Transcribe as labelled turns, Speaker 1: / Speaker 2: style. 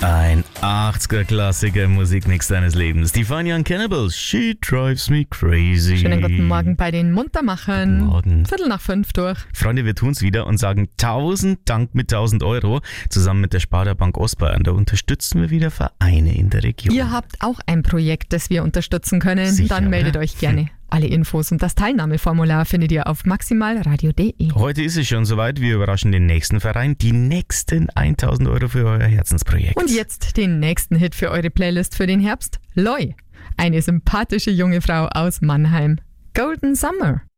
Speaker 1: Ein 80er-Klassiker Musikmix deines Lebens. Die Fine Young Cannibals, She Drives Me Crazy.
Speaker 2: Schönen guten Morgen bei den Muntermachern.
Speaker 1: Guten Morgen.
Speaker 2: 4:45 durch.
Speaker 1: Freunde, wir tun's wieder und sagen 1000 Dank mit 1000 Euro. Zusammen mit der Sparda Bank Ostbayern. Da unterstützen wir wieder Vereine in der Region.
Speaker 2: Ihr habt auch ein Projekt, das wir unterstützen können.
Speaker 1: Sicher,
Speaker 2: Dann meldet
Speaker 1: oder?
Speaker 2: euch gerne. Alle Infos und das Teilnahmeformular findet ihr auf maximalradio.de.
Speaker 1: Heute ist es schon soweit. Wir überraschen den nächsten Verein. Die nächsten 1000 Euro für euer Herzensprojekt.
Speaker 2: Und jetzt den nächsten Hit für eure Playlist für den Herbst. Loi, eine sympathische junge Frau aus Mannheim. Golden Summer.